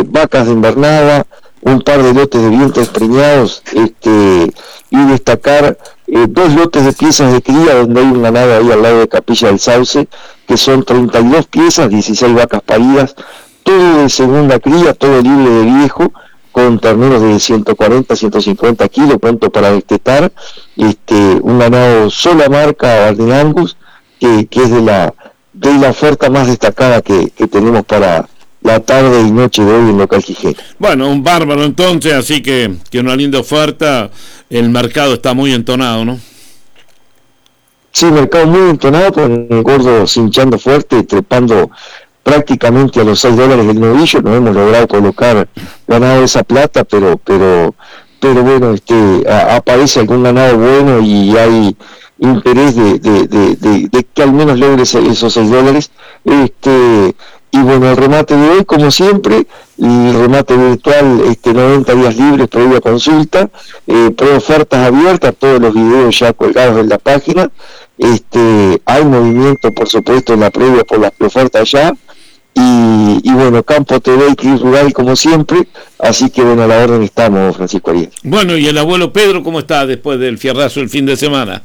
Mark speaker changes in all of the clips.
Speaker 1: vacas de invernada, un par de lotes de vientres preñados, y destacar 2 lotes de piezas de cría, donde hay un ganado ahí al lado de Capilla del Sauce, que son 32 piezas, 16 vacas paridas, todo de segunda cría, todo libre de viejo, con terneros de 140, 150 kilos, pronto para destetar, un ganado sola marca Bardin Angus, que es de la oferta más destacada que tenemos para la tarde y noche de hoy en local Quijera.
Speaker 2: Bueno, un bárbaro entonces, así que una linda oferta, el mercado está muy entonado, ¿no?
Speaker 1: Sí, mercado muy entonado, con el gordo cinchando fuerte, trepando prácticamente a los $6 el novillo. No hemos logrado colocar ganado de esa plata, pero bueno, aparece algún ganado bueno y hay interés de que al menos logre esos $6. Y bueno, el remate de hoy, como siempre, el remate virtual, 90 días libres previa consulta, pre-ofertas abiertas, todos los videos ya colgados en la página. Hay movimiento, por supuesto, en la previa por las pre-ofertas ya, y bueno, Campo TV y Cris Rural como siempre, así que bueno, a la orden estamos, Francisco Arias.
Speaker 2: Bueno, y el abuelo Pedro, ¿cómo está después del fierrazo el fin de semana?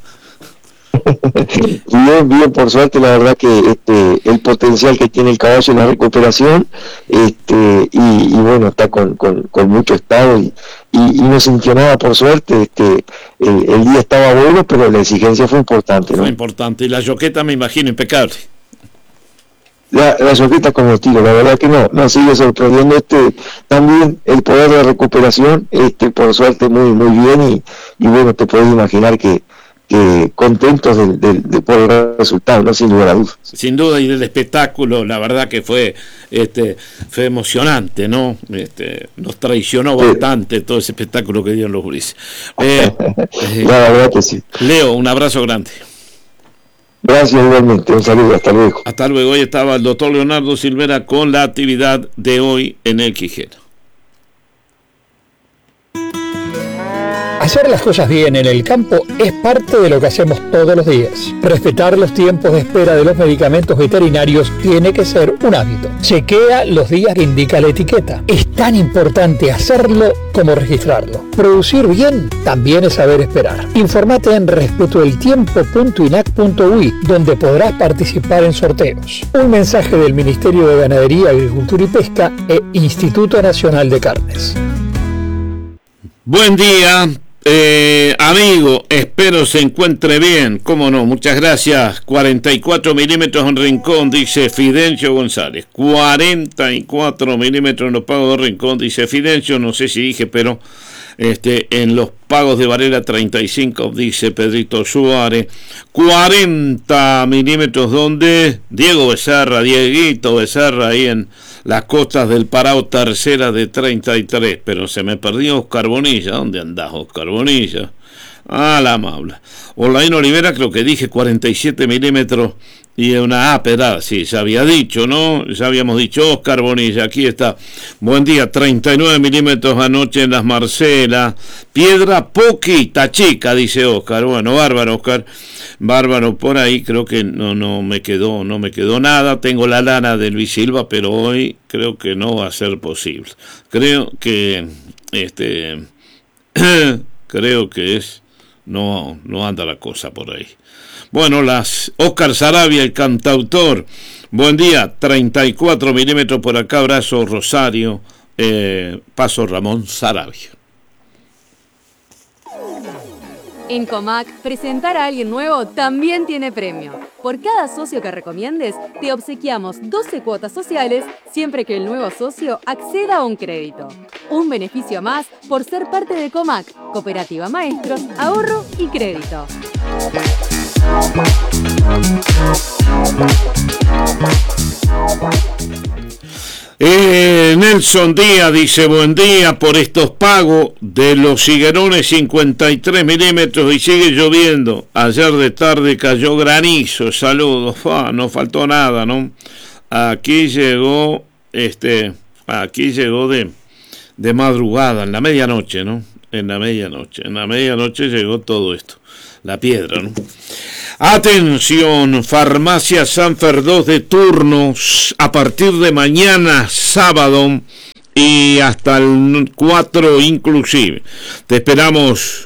Speaker 1: Bien, por suerte, la verdad que el potencial que tiene el caballo en la recuperación, y bueno, está con mucho estado y no sintió nada, por suerte. El día estaba bueno, pero la exigencia fue importante, ¿no?
Speaker 2: Fue importante, y la yoqueta me imagino impecable.
Speaker 1: La yoqueta como tiro, la verdad que no sigue sorprendiendo también el poder de recuperación, por suerte muy bien, y bueno, te puedes imaginar que contentos por el resultado, ¿no? Sin lugar a dudas.
Speaker 2: Sin duda, y del espectáculo, la verdad que fue emocionante, ¿no? Nos traicionó bastante todo ese espectáculo que dieron los gurises.
Speaker 1: La verdad que sí.
Speaker 2: Leo, un abrazo grande.
Speaker 1: Gracias igualmente, un saludo, hasta luego.
Speaker 2: Hasta luego. Hoy estaba el doctor Leonardo Silvera con la actividad de hoy en el Quijera.
Speaker 3: Hacer las cosas bien en el campo es parte de lo que hacemos todos los días. Respetar los tiempos de espera de los medicamentos veterinarios tiene que ser un hábito. Chequea los días que indica la etiqueta. Es tan importante hacerlo como registrarlo. Producir bien también es saber esperar. Informate en respetoeltiempo.inac.ui, donde podrás participar en sorteos. Un mensaje del Ministerio de Ganadería, Agricultura y Pesca e Instituto Nacional de Carnes.
Speaker 2: Buen día. Amigo, espero se encuentre bien, cómo no, muchas gracias. 44 milímetros en Rincón, dice Fidencio González. 44 milímetros en los pagos de Rincón, dice Fidencio, no sé si dije, pero en los pagos de Varela 35, dice Pedrito Suárez. 40 milímetros donde Dieguito Becerra, ahí en las costas del Parao, tercera de 33, pero se me perdió Oscar Bonilla. ¿Dónde andás, Oscar Bonilla? La maula. Olaín Olivera, creo que dije 47 milímetros y una pedada, sí, ya había dicho, ¿no? Ya habíamos dicho Oscar Bonilla, aquí está. Buen día, 39 milímetros anoche en las Marcelas. Piedra poquita chica, dice Oscar. Bueno, bárbaro, Oscar. Bárbaro, por ahí creo que no me quedó nada. Tengo la lana de Luis Silva, pero hoy creo que no va a ser posible. Creo que no anda la cosa por ahí. Bueno, Oscar Sarabia, el cantautor. Buen día, 34 milímetros por acá, abrazo Rosario, Paso Ramón Sarabia.
Speaker 4: En Comac, presentar a alguien nuevo también tiene premio. Por cada socio que recomiendes, te obsequiamos 12 cuotas sociales siempre que el nuevo socio acceda a un crédito. Un beneficio más por ser parte de Comac, Cooperativa Maestros, Ahorro y Crédito.
Speaker 2: Nelson Díaz dice: buen día, por estos pagos de los Higuerones 53 milímetros y sigue lloviendo. Ayer de tarde cayó granizo. Saludos. No faltó nada, ¿no? Aquí llegó de madrugada, en la medianoche, ¿no? En la medianoche llegó todo esto. La piedra, ¿no? Atención, Farmacia Sanfer 2 de turnos a partir de mañana sábado y hasta el 4 inclusive. Te esperamos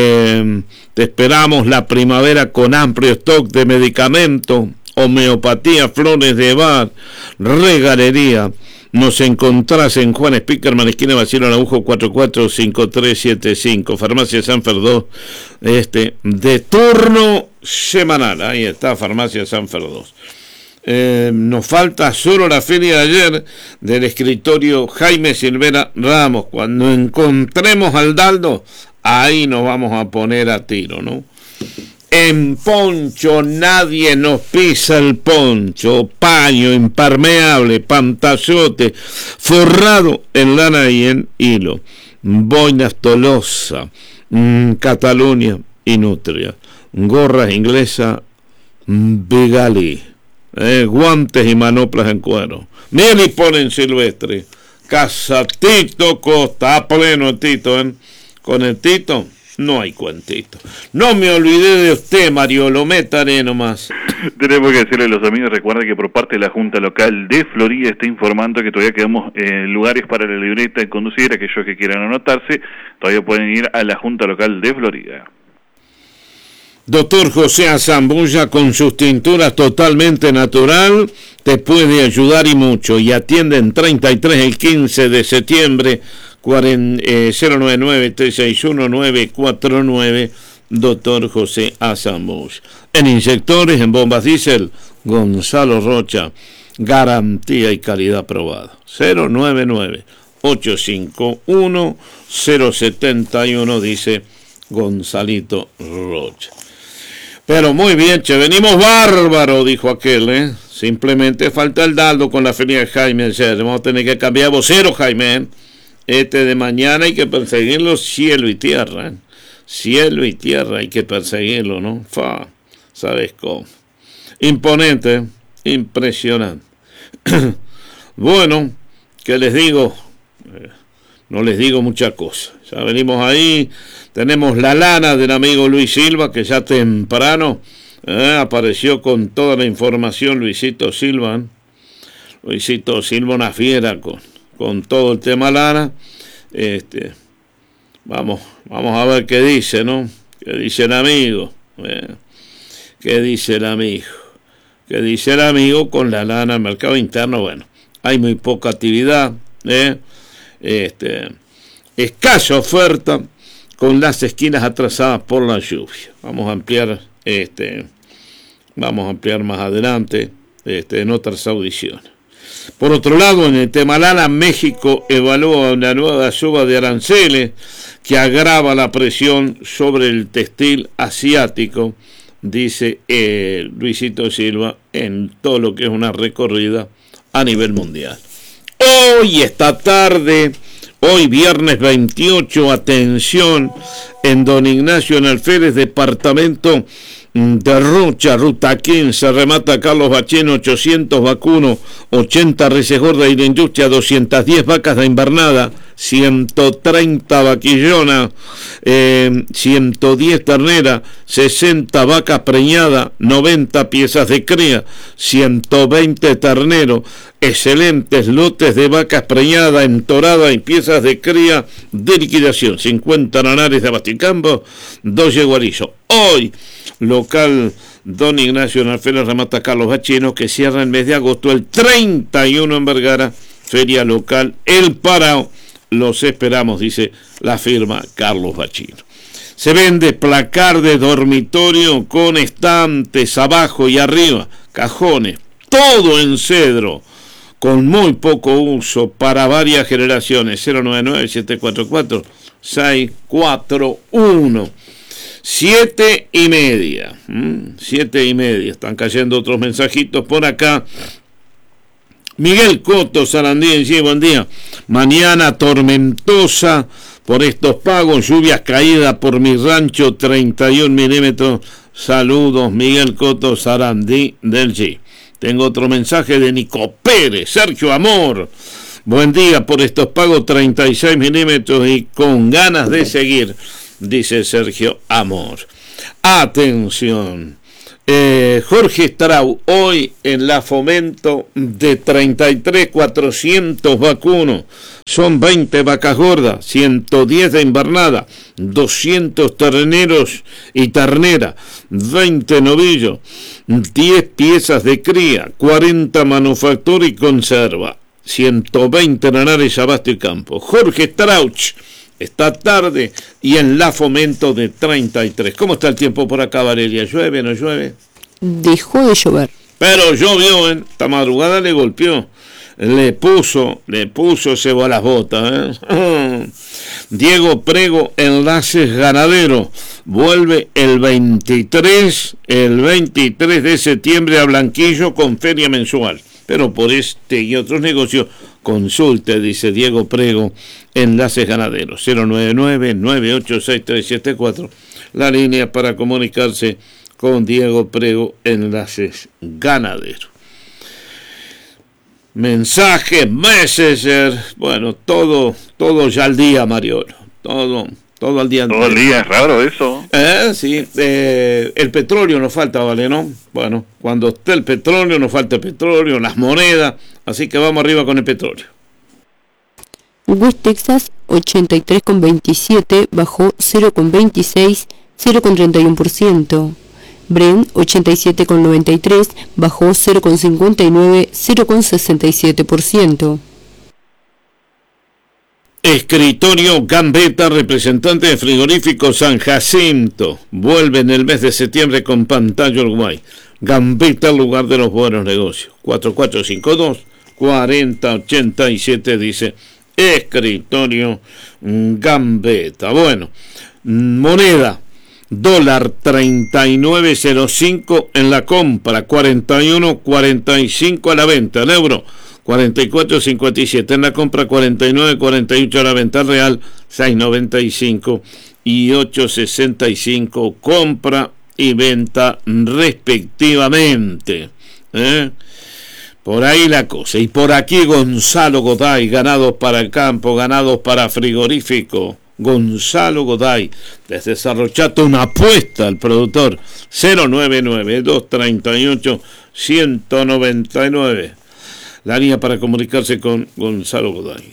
Speaker 2: la primavera con amplio stock de medicamentos, homeopatía, flores de Bach, regalería. Nos encontrás en Juan Spickerman, esquina Basilio Araujo, 445375, Farmacia Sanfer 2, de turno semanal. Ahí está, Farmacia Sanfer 2. Nos falta solo la feria de ayer del escritorio Jaime Silvera Ramos. Cuando encontremos al Daldo, ahí nos vamos a poner a tiro, ¿no? En poncho nadie nos pisa el poncho, paño impermeable, pantallote, forrado en lana y en hilo, boinas Tolosa, Cataluña y Nutria, gorras inglesa Vigali, guantes y manoplas en cuero, miel y polen silvestre, casa Tito Costa, a pleno Tito, con el Tito. No hay cuentito. No me olvidé de usted, Mario, lo metaré nomás.
Speaker 5: Tenemos que decirle a los amigos, recuerda que por parte de la Junta Local de Florida está informando que todavía quedamos lugares para la libreta de conducir. Aquellos que quieran anotarse, todavía pueden ir a la Junta Local de Florida.
Speaker 2: Doctor José Azambulla, con sus tinturas totalmente natural, te puede ayudar y mucho. Y atiende en 33 el 15 de septiembre, 099-361-949, Doctor José Azambulla. En inyectores, en bombas diésel, Gonzalo Rocha, garantía y calidad probada. 099-851-071, dice Gonzalito Rocha. Pero muy bien, che, venimos bárbaro, dijo aquel, Simplemente falta el Daldo con la feria de Jaime ayer. Vamos a tener que cambiar vocero, Jaime, de mañana hay que perseguirlo cielo y tierra, cielo y tierra hay que perseguirlo, ¿no? ¿Sabes cómo? Imponente, impresionante. Bueno, ¿qué les digo? No les digo muchas cosas. Ya venimos ahí, tenemos la lana del amigo Luis Silva, que ya temprano apareció con toda la información. Luisito Silva, una fiera con todo el tema lana. Vamos a ver qué dice, ¿no? ¿Qué dice el amigo? ¿Qué dice el amigo? ¿Qué dice el amigo con la lana al mercado interno? Bueno, hay muy poca actividad, escasa oferta, con las esquinas atrasadas por la lluvia. Vamos a ampliar más adelante en otras audiciones. Por otro lado, en el tema lana, México evalúa una nueva suba de aranceles que agrava la presión sobre el textil asiático, dice Luisito Silva, en todo lo que es una recorrida a nivel mundial. Hoy, esta tarde, hoy viernes 28, atención, en Don Ignacio en Alférez, departamento de Rocha, ruta 15, remata Carlos Bacheno, 800 vacunos, 80 reses gordas y de industria, 210 vacas de invernada, 130 vaquillonas, 110 terneras, 60 vacas preñadas, 90 piezas de cría, 120 terneros, excelentes lotes de vacas preñadas, entoradas y piezas de cría de liquidación, 50 nanares de Basticampo, 2 yeguarillos. Hoy, local Don Ignacio en Alférez remata Carlos Bacheno, que cierra el mes de agosto, el 31 en Vergara, feria local El Parao. Los esperamos, dice la firma Carlos Bachino. Se vende placar de dormitorio con estantes abajo y arriba, cajones, todo en cedro, con muy poco uso para varias generaciones. 099-744-641. 7:30. 7:30. Están cayendo otros mensajitos por acá. Miguel Coto, Sarandí, sí, buen día. Mañana tormentosa por estos pagos, lluvias caídas por mi rancho, 31 milímetros. Saludos, Miguel Coto, Sarandí del G. Tengo otro mensaje de Nico Pérez, Sergio Amor. Buen día, por estos pagos, 36 milímetros y con ganas de seguir, dice Sergio Amor. Atención. Jorge Strau, hoy en la Fomento de 33.400 vacunos, son 20 vacas gordas, 110 de invernada, 200 terneros y ternera, 20 novillos, 10 piezas de cría, 40 manufactura y conserva, 120 lanares, abasto y campo. Jorge Strauch, esta tarde y en la Fomento de 33. ¿Cómo está el tiempo por acá, Valeria? ¿Llueve, no llueve?
Speaker 6: Dejó de llover.
Speaker 2: Pero llovió, esta madrugada le golpeó. Le puso cebo a las botas. Diego Prego, Enlaces Ganadero, vuelve el 23 de septiembre a Blanquillo con feria mensual. Pero por este y otros negocios, consulte, dice Diego Prego, Enlaces Ganaderos, 099-986-374, la línea para comunicarse con Diego Prego, Enlaces Ganaderos. Mensajes, Messenger, bueno, todo ya al día, Mariolo, todo al día.
Speaker 5: Todo el día, es raro eso.
Speaker 2: Sí, el petróleo nos falta, ¿vale? ¿No? Bueno, cuando esté el petróleo, nos falta el petróleo, las monedas, así que vamos arriba con el petróleo.
Speaker 6: West Texas 83,27 bajó 0,26, 0,31%. Brent 87,93 bajó 0,59, 0,67%.
Speaker 2: Escritorio Gambetta, representante de Frigorífico San Jacinto, vuelve en el mes de septiembre con pantalla Uruguay. Gambetta, el lugar de los buenos negocios. 4452-4087, dice Escritorio Gambetta. Bueno, moneda, dólar 39.05 en la compra, 41.45 a la venta. El euro 44.57 en la compra, 49.48 a la venta. Real 6.95 y 8.65 compra y venta respectivamente. Por ahí la cosa. Y por aquí Gonzalo Goday, ganados para el campo, ganados para frigorífico. Gonzalo Goday, desde Cerro Chato, una apuesta al productor. 099-238-199. La línea para comunicarse con Gonzalo Goday.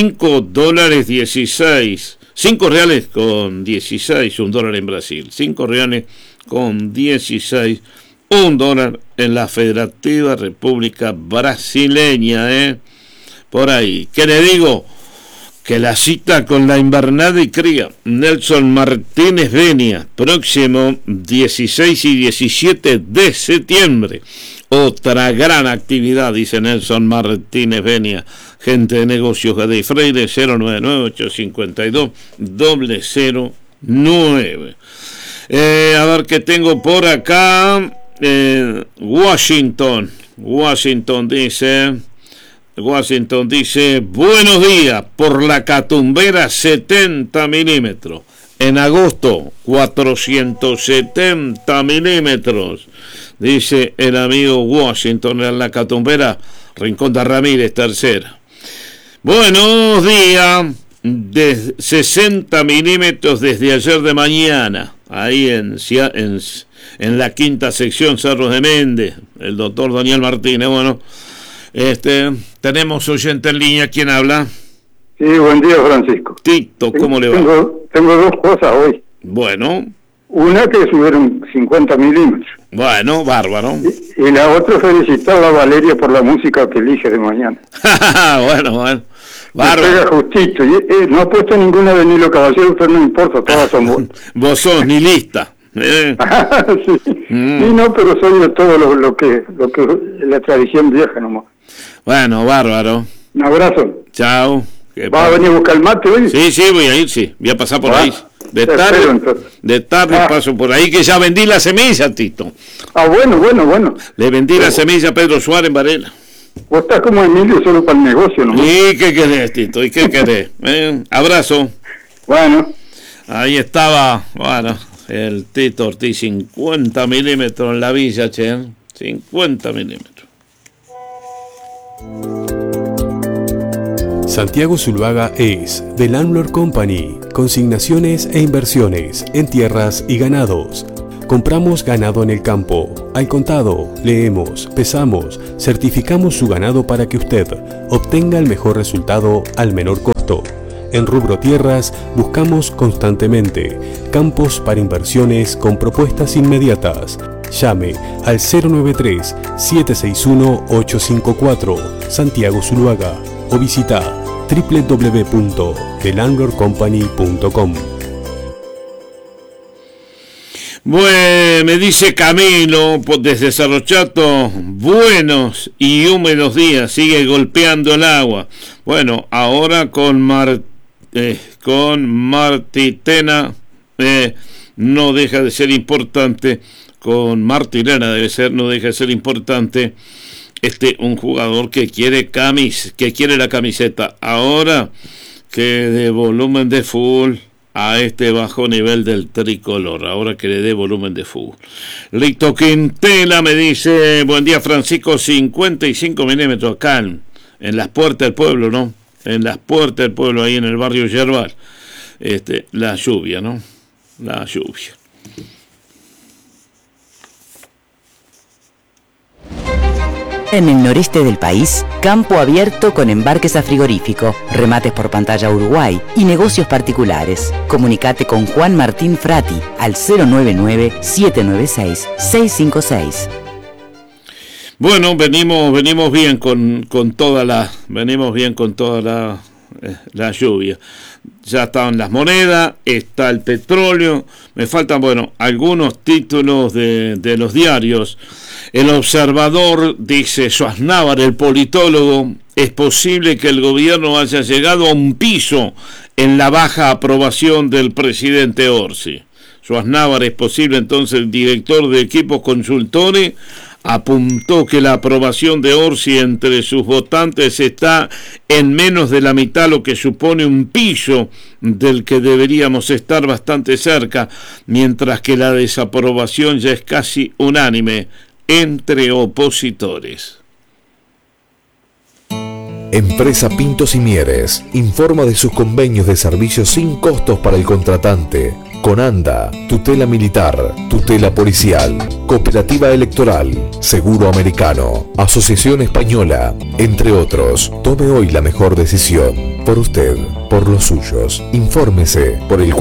Speaker 2: $5.16. 5 reales con 16, $1 en Brasil. 5 reales con 16, $1 en la Federativa República Brasileña. Por ahí. ¿Qué le digo? Que la cita con la invernada y cría Nelson Martínez Benia, próximo 16 y 17 de septiembre. Otra gran actividad, dice Nelson Martínez Benia, gente de negocios de Freire, 099-852-009. A ver qué tengo por acá. Washington dice, buenos días, por la Catumbera 70 milímetros. En agosto, 470 milímetros. Dice el amigo Washington en la Catumbera, Rincón de Ramírez, tercera. Buenos días, de 60 milímetros desde ayer de mañana, ahí en la quinta sección, Cerros de Méndez, el doctor Daniel Martínez. Bueno, tenemos oyente en línea. ¿Quién habla?
Speaker 7: Sí, buen día, Francisco.
Speaker 2: Tito, ¿cómo le va?
Speaker 7: Tengo dos cosas hoy.
Speaker 2: Bueno.
Speaker 7: Una, que subieron 50 milímetros.
Speaker 2: Bueno, bárbaro.
Speaker 7: Y la otra, felicitar a Valeria por la música que elige de mañana.
Speaker 2: Bueno.
Speaker 7: Bárbaro. Me pega justito. No ha puesto ninguna de Nilo Caballero, pero no importa, todas son buenas.
Speaker 2: Vos sos nihilista.
Speaker 7: Sí. Sí, no, pero soy de todo lo que la tradición vieja nomás.
Speaker 2: Bueno, bárbaro.
Speaker 7: Un abrazo.
Speaker 2: Chao.
Speaker 7: ¿Vas a venir a buscar el mate hoy?
Speaker 2: Sí, voy a ir, sí. Voy a pasar por ahí. De tarde paso por ahí, que ya vendí la semilla, Tito.
Speaker 7: Bueno.
Speaker 2: Le vendí la semilla a Pedro Suárez en Varela.
Speaker 7: Vos estás como Emilio, solo para el negocio, ¿no?
Speaker 2: ¿Y qué querés, Tito? ¿Y qué querés? Abrazo.
Speaker 7: Bueno.
Speaker 2: Ahí estaba, el Tito Ortiz, 50 milímetros en la villa, 50 milímetros.
Speaker 8: Santiago Zuluaga es The Landlord Company, consignaciones e inversiones en tierras y ganados. Compramos ganado en el campo, al contado, leemos, pesamos, certificamos su ganado para que usted obtenga el mejor resultado al menor costo. En Rubro Tierras buscamos constantemente campos para inversiones con propuestas inmediatas. Llame al 093-761-854 Santiago Zuluaga o visita www.thelandlordcompany.com.
Speaker 2: Bueno, me dice Camilo desde Cerro Chato, buenos y húmedos días, sigue golpeando el agua. Bueno, ahora con Martitena no deja de ser importante, con Martirena no deja de ser importante, un jugador que quiere la camiseta, ahora que de volumen de full a este bajo nivel del tricolor, ahora que le dé volumen de fútbol. Lito Quintela me dice, buen día Francisco, 55 milímetros acá en las puertas del pueblo, ¿no? En las puertas del pueblo, ahí en el barrio Yerbal. La lluvia, ¿no? La lluvia.
Speaker 9: En el noreste del país, campo abierto con embarques a frigorífico, remates por pantalla Uruguay y negocios particulares. Comunicate con Juan Martín Frati al 099-796-656.
Speaker 2: Bueno, venimos bien con toda la lluvia. Ya están las monedas, está el petróleo, me faltan, algunos títulos de los diarios. El Observador, dice Schwarzenegger, el politólogo, es posible que el gobierno haya llegado a un piso en la baja aprobación del presidente Orsi. Schwarzenegger, es posible, entonces el director de equipos consultores, apuntó que la aprobación de Orsi entre sus votantes está en menos de la mitad, lo que supone un piso del que deberíamos estar bastante cerca, mientras que la desaprobación ya es casi unánime entre opositores.
Speaker 10: Empresa Pintos y Mieres informa de sus convenios de servicios sin costos para el contratante. Conanda, tutela militar, tutela policial, cooperativa electoral, seguro americano, asociación española, entre otros. Tome hoy la mejor decisión. Por usted, por los suyos. Infórmese por el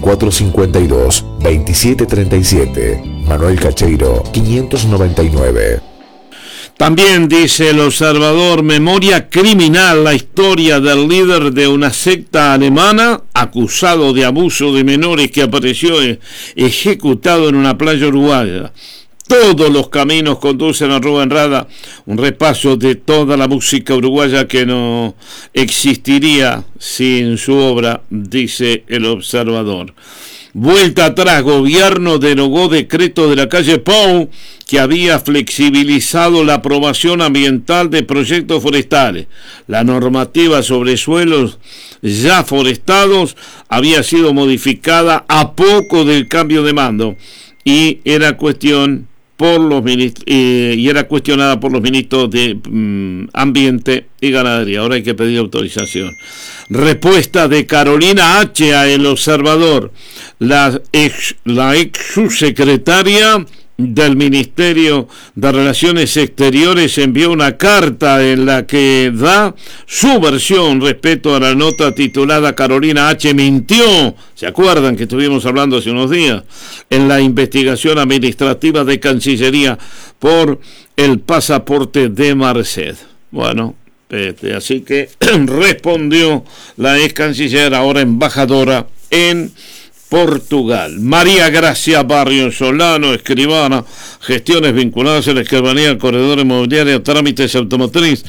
Speaker 10: 4452-2737. Manuel Cacheiro, 599.
Speaker 2: También dice el Observador, memoria criminal, la historia del líder de una secta alemana acusado de abuso de menores que apareció ejecutado en una playa uruguaya. Todos los caminos conducen a Rubén Rada, un repaso de toda la música uruguaya que no existiría sin su obra, dice el Observador. Vuelta atrás, gobierno derogó decreto de la calle Pou que había flexibilizado la aprobación ambiental de proyectos forestales. La normativa sobre suelos ya forestados había sido modificada a poco del cambio de mando y era cuestionada por los ministros de Ambiente y Ganadería. Ahora hay que pedir autorización. Respuesta de Carolina H. a El Observador. La ex subsecretaria del Ministerio de Relaciones Exteriores envió una carta en la que da su versión respecto a la nota titulada Carolina H. mintió, ¿se acuerdan que estuvimos hablando hace unos días? En la investigación administrativa de Cancillería por el pasaporte de Marced. Bueno, así que respondió la ex canciller, ahora embajadora en Portugal. María Gracia Barrio Solano, escribana, gestiones vinculadas a la escribanía, corredor inmobiliario, trámites automotriz,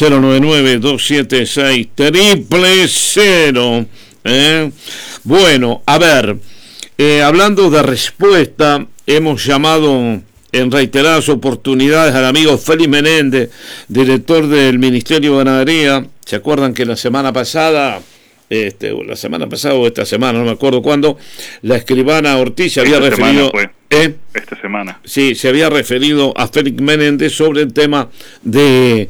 Speaker 2: 099-276-000. Bueno, a ver, hablando de respuesta, hemos llamado en reiteradas oportunidades al amigo Félix Menéndez, director del Ministerio de Ganadería. ¿Se acuerdan que la semana pasada o esta semana, no me acuerdo cuándo, la escribana Ortiz se había referido...
Speaker 5: Esta semana.
Speaker 2: Sí, se había referido a Félix Menéndez sobre el tema del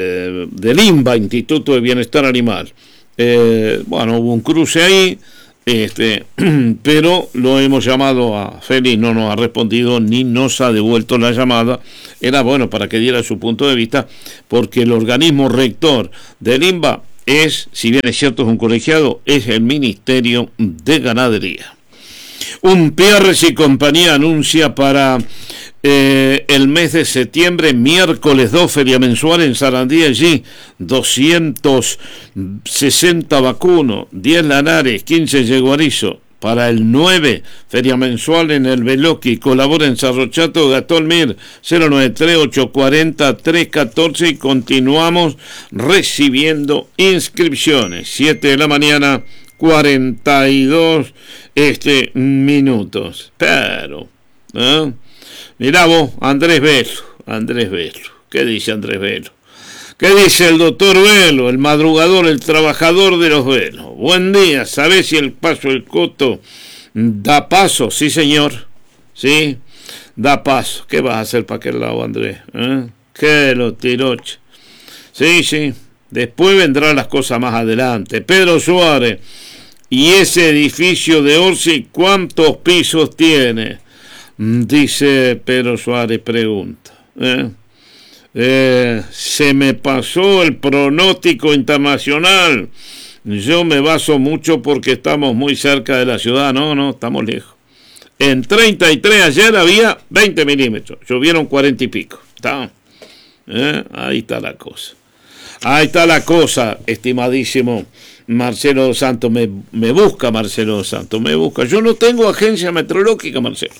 Speaker 2: INBA, Instituto de Bienestar Animal. Hubo un cruce ahí, pero lo hemos llamado a Félix, no nos ha respondido ni nos ha devuelto la llamada. Era bueno para que diera su punto de vista, porque el organismo rector del INBA es, si bien es cierto es un colegiado, es el Ministerio de Ganadería. Un Pierres y compañía anuncia para el mes de septiembre, miércoles 2, feria mensual en Sarandí, allí 260 vacunos, 10 lanares, 15 yeguarizo. Para el 9, feria mensual en el Beloqui. Colabora en Cerro Chato, Gastón Mir, 093-840-314, y continuamos recibiendo inscripciones. 7 de la mañana, 42 minutos. Pero, ¿eh? Mirá vos, Andrés Velo. ¿Qué dice Andrés Velo? ¿Qué dice el doctor Velo, el madrugador, el trabajador de los Velos? Buen día, ¿sabés si el paso del Coto da paso? Sí, señor. Sí, da paso. ¿Qué vas a hacer para aquel lado, Andrés? ¿Qué lo tiroche? Sí. Después vendrán las cosas más adelante. Pedro Suárez, ¿y ese edificio de Orsi cuántos pisos tiene? Dice Pedro Suárez, pregunta. Se me pasó el pronóstico internacional. Yo me baso mucho porque estamos muy cerca de la ciudad. No, estamos lejos. En 33 ayer había 20 milímetros. Llovieron 40 y pico. ¿Está? Ahí está la cosa, estimadísimo Marcelo Dos Santos. Me busca Marcelo Dos Santos, me busca. Yo no tengo agencia meteorológica, Marcelo.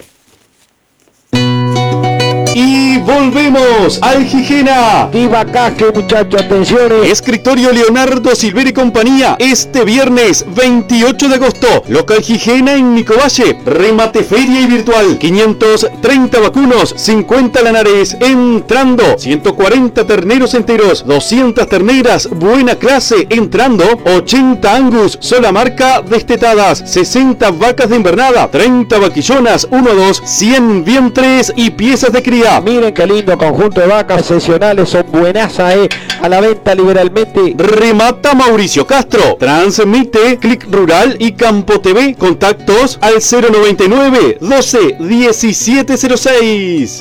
Speaker 11: Y volvemos al Gijena.
Speaker 1: Viva Casque, muchachos, atenciones.
Speaker 11: Escritorio Leonardo Silver y compañía. Este viernes 28 de agosto. Local Gijena en Nicovalle. Remate feria y virtual. 530 vacunos, 50 lanares. Entrando. 140 terneros enteros. 200 terneras. Buena clase. Entrando. 80 angus. Sola marca destetadas. 60 vacas de invernada. 30 vaquillonas. 1-2. 100 vientres y piezas de cría.
Speaker 1: Miren qué lindo conjunto de vacas excepcionales, son buenazas, a la venta liberalmente.
Speaker 11: Remata Mauricio Castro. Transmite Click Rural y Campo TV. Contactos al 099 12 1706.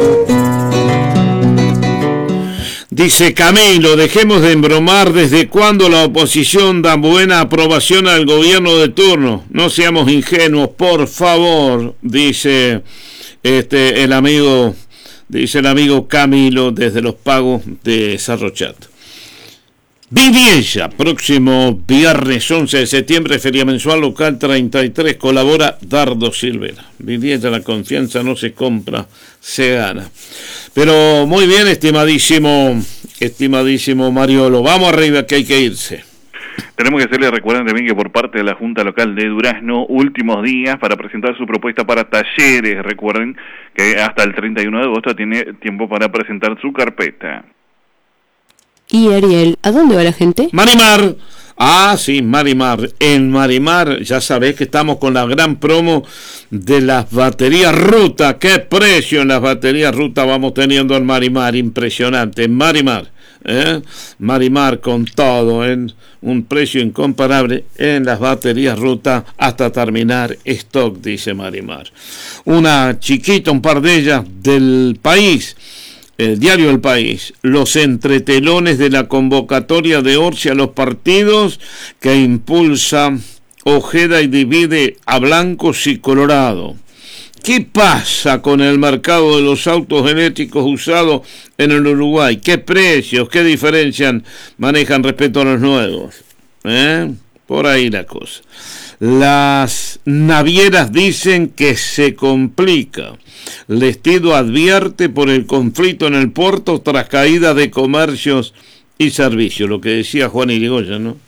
Speaker 2: Dice Camilo, dejemos de embromar. ¿Desde cuándo la oposición da buena aprobación al gobierno de turno? No seamos ingenuos, por favor, dice el amigo Camilo desde Los Pagos de Cerro Chato. Vivienda, próximo viernes 11 de septiembre, feria mensual local 33, colabora Dardo Silvera. Vivienda, la confianza no se compra, se gana. Pero muy bien, estimadísimo Mariolo, vamos arriba que hay que irse.
Speaker 5: Tenemos que hacerle, recuerden también que por parte de la Junta Local de Durazno, últimos días para presentar su propuesta para talleres. Recuerden que hasta el 31 de agosto tiene tiempo para presentar su carpeta.
Speaker 6: Y Ariel, ¿a dónde va la gente?
Speaker 2: Marimar. Ah, sí, Marimar. En Marimar, ya sabés que estamos con la gran promo de las baterías Ruta. ¿Qué precio en las baterías Ruta vamos teniendo en Marimar? Impresionante. En Marimar. Marimar con todo en un precio incomparable en las baterías Ruta hasta terminar stock, dice Marimar. Una chiquita, un par de ellas del País, el diario del País, los entretelones de la convocatoria de Orsi a los partidos que impulsa Ojeda y divide a blancos y colorado. ¿Qué pasa con el mercado de los autos eléctricos usados en el Uruguay? ¿Qué precios, qué diferencias manejan respecto a los nuevos? Por ahí la cosa. Las navieras dicen que se complica. Lestido advierte por el conflicto en el puerto tras caída de comercios y servicios. Lo que decía Juan Irigoyen, ¿no?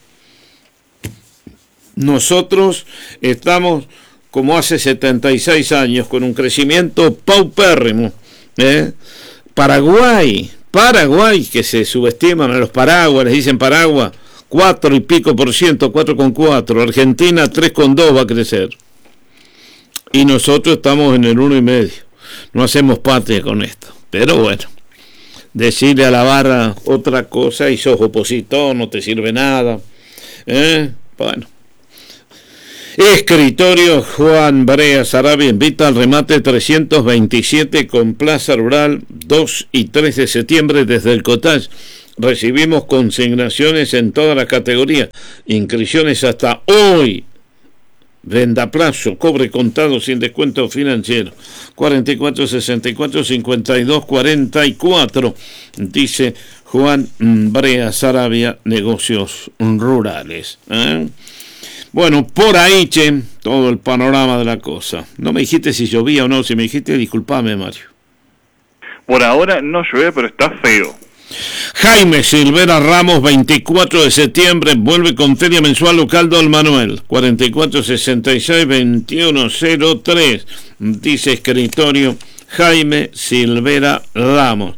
Speaker 2: Nosotros estamos como hace 76 años, con un crecimiento paupérrimo. Paraguay, que se subestiman a los Paraguas, les dicen Paraguay, 4 y pico por ciento, 4,4. Argentina 3,2 va a crecer. Y nosotros estamos en el 1,5. No hacemos patria con esto. Pero bueno, decirle a la barra otra cosa y sos opositor, no te sirve nada. Bueno. Escritorio Juan Brea Sarabia invita al remate 327 con Plaza Rural 2 y 3 de septiembre desde el Cottage. Recibimos consignaciones en todas las categorías, inscripciones hasta hoy. Venda a plazo, cobre contado sin descuento financiero. 44 64 52 44, dice Juan Brea Sarabia, negocios rurales. Bueno, por ahí, che, todo el panorama de la cosa. No me dijiste si llovía o no, si me dijiste, disculpame, Mario.
Speaker 5: Por ahora no llueve, pero está feo.
Speaker 2: Jaime Silvera Ramos, 24 de septiembre, vuelve con Feria Mensual Local Don Manuel, 4466-2103, dice escritorio Jaime Silvera Ramos.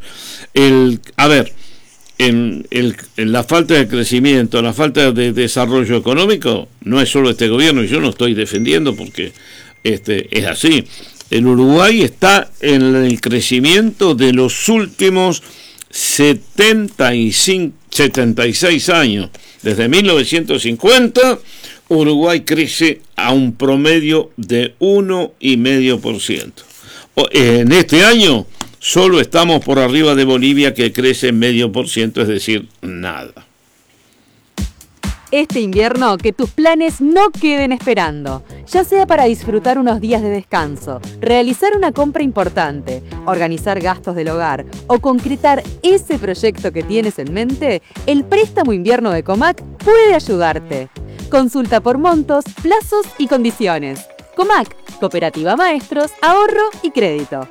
Speaker 2: La falta de crecimiento, la falta de desarrollo económico, no es solo este gobierno, y yo no estoy defendiendo porque es así. El Uruguay está en el crecimiento de los últimos 76 años. Desde 1950, Uruguay crece a un promedio de 1,5%. En este año, solo estamos por arriba de Bolivia, que crece 0,5%, es decir, nada.
Speaker 4: Este invierno, que tus planes no queden esperando, ya sea para disfrutar unos días de descanso, realizar una compra importante, organizar gastos del hogar o concretar ese proyecto que tienes en mente, el préstamo invierno de Comac puede ayudarte. Consulta por montos, plazos y condiciones. Comac, Cooperativa Maestros, Ahorro y Crédito.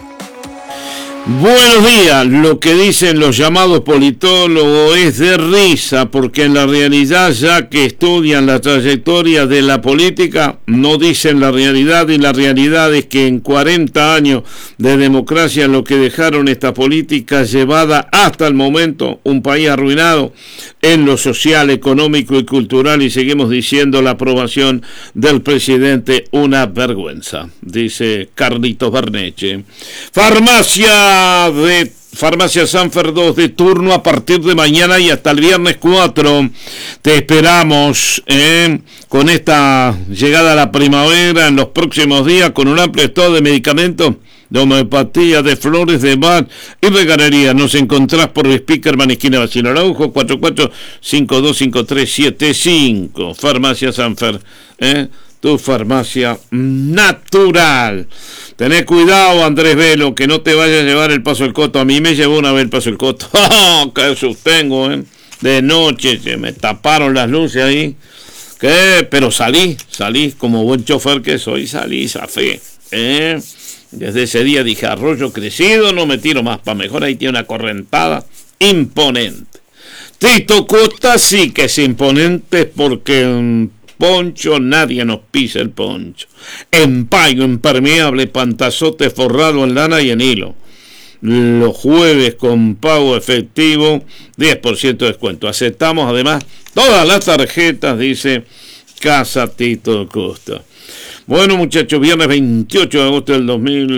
Speaker 2: Buenos días. Lo que dicen los llamados politólogos es de risa, porque en la realidad, ya que estudian la trayectoria de la política, no dicen la realidad, y la realidad es que en 40 años de democracia, lo que dejaron esta política llevada hasta el momento, un país arruinado en lo social, económico y cultural, y seguimos diciendo la aprobación del presidente una vergüenza, dice Carlitos Berneche. Farmacia Sanfer 2 de turno a partir de mañana y hasta el viernes 4. Te esperamos con esta llegada a la primavera en los próximos días, con un amplio stock de medicamentos, de homeopatía, de flores, de Bach y reganería. Nos encontrás por el Speakerman, esquina Bacino Araujo, 44525375. Farmacia Sanfer, tu farmacia natural. Tenés cuidado, Andrés Velo, que no te vaya a llevar el Paso del Coto. A mí me llevó una vez el Paso del Coto. ¡Qué sostengo, de noche! Me taparon las luces ahí. ¿Qué? Pero salí como buen chofer que soy, salí, zafé. Desde ese día dije, arroyo crecido, no me tiro más para mejor. Ahí tiene una correntada imponente. Tito Costa sí que es imponente, porque poncho, nadie nos pisa el poncho. Empayo impermeable, pantazote forrado en lana y en hilo. Los jueves con pago efectivo, 10% de descuento. Aceptamos además todas las tarjetas, dice Casa Tito Costa. Bueno, muchachos, viernes 28 de agosto del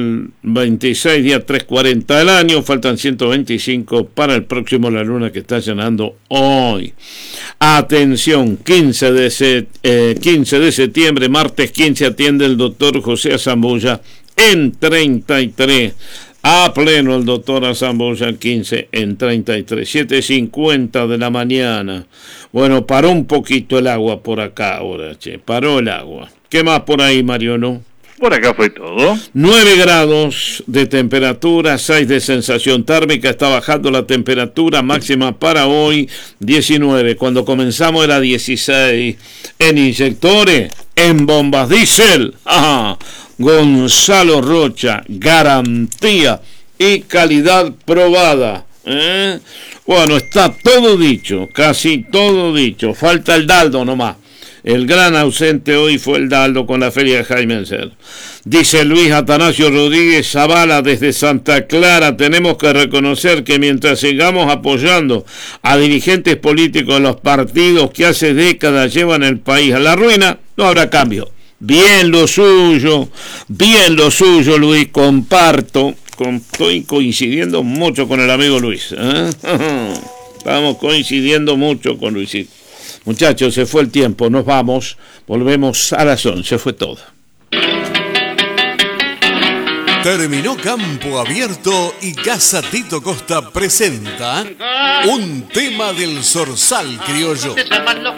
Speaker 2: 2026, día 340 del año, faltan 125 para el próximo La Luna, que está llenando hoy. Atención, 15 de septiembre, martes 15, atiende el doctor José Azambulla en 33. A pleno el doctor Azambulla, 15 en 33, 7:50 de la mañana. Bueno, paró un poquito el agua por acá ahora, paró el agua. ¿Qué más por ahí, Mariano?
Speaker 5: Por acá fue todo.
Speaker 2: 9 grados de temperatura, 6 de sensación térmica, está bajando la temperatura máxima para hoy, 19. Cuando comenzamos era 16. En inyectores, en bombas diésel, Gonzalo Rocha, garantía y calidad probada. Bueno, está todo dicho, casi todo dicho, falta el Daldo nomás. El gran ausente hoy fue el Daldo con la feria de Jaime Encer. Dice Luis Atanasio Rodríguez Zavala desde Santa Clara, tenemos que reconocer que mientras sigamos apoyando a dirigentes políticos de los partidos que hace décadas llevan el país a la ruina, no habrá cambio. Bien lo suyo, Luis, comparto. Estoy coincidiendo mucho con el amigo Luis. Estamos coincidiendo mucho con Luisito. Muchachos, se fue el tiempo, nos vamos, volvemos a las 11, fue todo.
Speaker 12: Terminó Campo Abierto y Casa Tito Costa presenta un tema del Zorzal criollo.